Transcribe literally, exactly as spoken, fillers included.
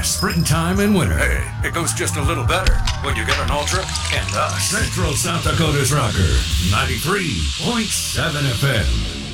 springtime and winter. Hey, it goes just a little better when you get an Ultra and us. Central South Dakota's Rocker, ninety-three point seven F M.